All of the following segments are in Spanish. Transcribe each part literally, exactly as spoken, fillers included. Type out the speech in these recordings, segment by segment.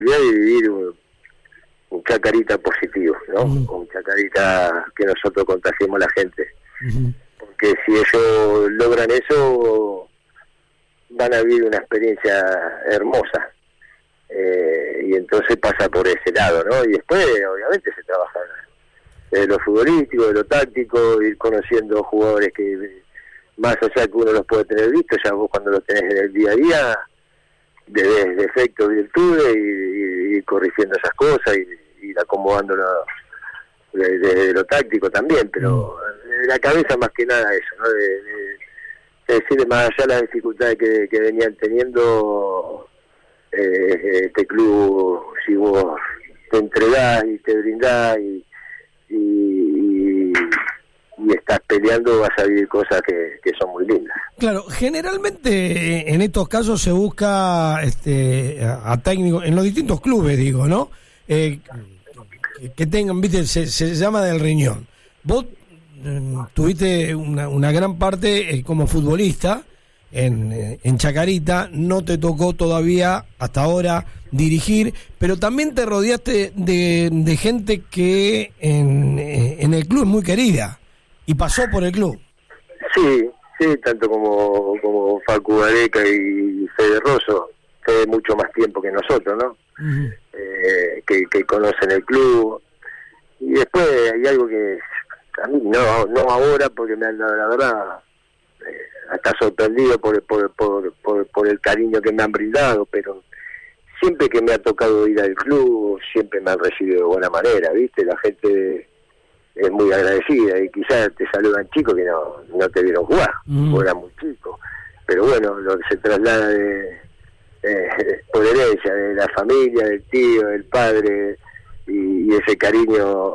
de vivir un, un Chacarita positivo, ¿no? Uh-huh. Un Chacarita que nosotros contagiemos a la gente. Uh-huh. Porque si ellos logran eso, van a vivir una experiencia hermosa. Eh, y entonces pasa por ese lado, ¿no? Y después, obviamente, se trabaja de lo futbolístico, de lo táctico, ir conociendo jugadores que, más allá que uno los puede tener visto, ya vos cuando los tenés en el día a día, de defectos, virtudes, y, y, y corrigiendo esas cosas, y, y acomodándolo desde de, de lo táctico también, pero de la cabeza más que nada eso, ¿no? De, de, de decirle más allá las dificultades que, que venían teniendo, eh, este club, si vos te entregás y te brindás y, y, y, y estás peleando, vas a vivir cosas que, que son muy lindas. Claro, generalmente en estos casos se busca este a, a técnicos, en los distintos clubes, digo, ¿no? Eh, que, que tengan, viste, se, se llama del riñón. Vos eh, tuviste una, una gran parte eh, como futbolista en, eh, en Chacarita, no te tocó todavía hasta ahora dirigir, pero también te rodeaste de, de gente que en, en el club es muy querida y pasó por el club. Sí, sí, tanto como, como Facu Gareca y Fede Rosso, Fede mucho más tiempo que nosotros, ¿no? Uh-huh. Eh, que, que conocen el club. Y después hay algo que a mí no, no ahora, porque me han dado, la verdad, eh, hasta sorprendido por, por, por, por, por el cariño que me han brindado, pero siempre que me ha tocado ir al club, siempre me han recibido de buena manera, ¿viste? La gente es muy agradecida, y quizás te saludan chicos que no, no te vieron jugar, mm. o eran muy chicos, pero bueno, lo que se traslada de, eh, por herencia, de la familia, del tío, del padre, y, y ese cariño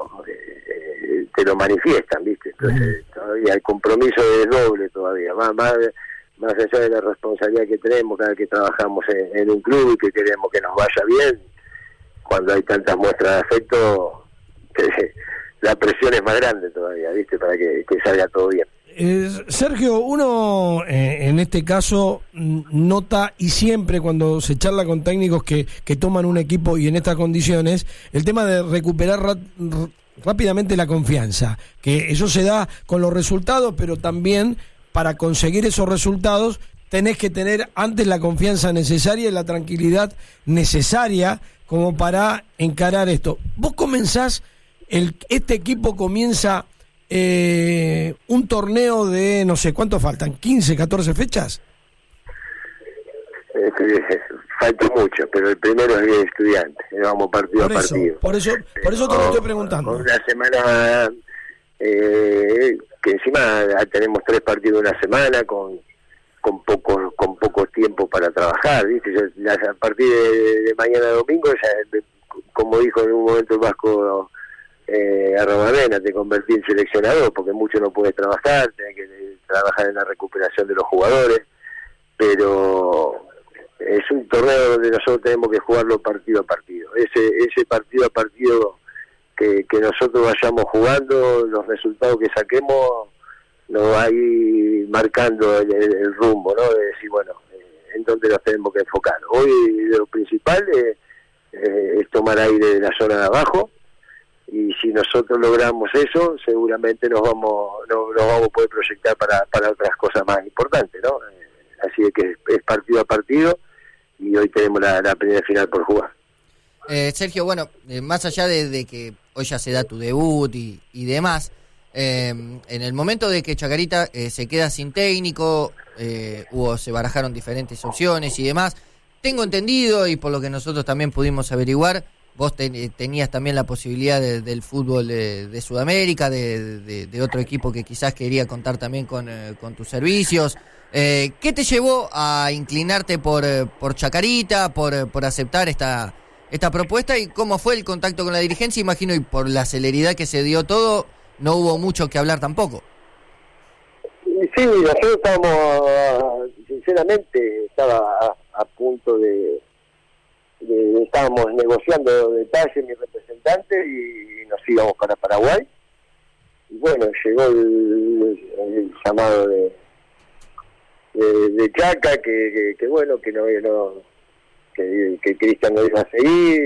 eh, te lo manifiestan, ¿viste? Entonces mm. todavía el compromiso es doble todavía, más, más, más allá de la responsabilidad que tenemos cada vez que trabajamos en, en un club y que queremos que nos vaya bien, cuando hay tantas muestras de afecto, que, la presión es más grande todavía, ¿viste? Para que, que salga todo bien. Eh, Sergio, uno eh, en este caso nota, y siempre cuando se charla con técnicos que, que toman un equipo y en estas condiciones, el tema de recuperar ra- r- rápidamente la confianza, que eso se da con los resultados, pero también para conseguir esos resultados tenés que tener antes la confianza necesaria y la tranquilidad necesaria como para encarar esto. Vos comenzás El, este equipo comienza eh, un torneo de, no sé, ¿cuánto faltan? ¿quince, catorce fechas? Eh, falta mucho, pero el primero es el Estudiante, vamos partido por a eso, partido. Por eso, por eso te lo estoy preguntando. Una semana, eh, que encima tenemos tres partidos en una semana, con con poco, con poco tiempo para trabajar, ¿viste? Ya, ya a partir de, de mañana domingo, ya, como dijo en un momento el Vasco, Eh, a Romavena, te convertí en seleccionador, porque mucho no puedes trabajar, tenés que trabajar en la recuperación de los jugadores, pero es un torneo donde nosotros tenemos que jugarlo partido a partido. Ese ese partido a partido que, que nosotros vayamos jugando, los resultados que saquemos, nos va a ir marcando el, el, el rumbo, ¿no? De decir, bueno, eh, en dónde nos tenemos que enfocar. Hoy lo principal es, eh, es tomar aire de la zona de abajo, y si nosotros logramos eso, seguramente nos vamos no, nos vamos a poder proyectar para, para otras cosas más importantes, ¿no? Eh, así de que es, es partido a partido, y hoy tenemos la, la primera final por jugar. Eh, Sergio, bueno, eh, más allá de, de que hoy ya se da tu debut y, y demás, eh, en el momento de que Chacarita eh, se queda sin técnico, eh, hubo, se barajaron diferentes opciones y demás, tengo entendido, y por lo que nosotros también pudimos averiguar, vos ten, tenías también la posibilidad de, del fútbol de, de Sudamérica, de, de, de otro equipo que quizás quería contar también con, eh, con tus servicios. Eh, ¿Qué te llevó a inclinarte por, por Chacarita, por, por aceptar esta, esta propuesta, y cómo fue el contacto con la dirigencia? Imagino, y por la celeridad que se dio todo, no hubo mucho que hablar tampoco. Sí, nosotros estábamos, sinceramente, estaba a, a punto de... De, estábamos negociando detalles mi representante y nos íbamos para Paraguay, y bueno, llegó el, el llamado de, de, de Chaca, que, que, que bueno, que no, no que, que Cristian no iba a seguir.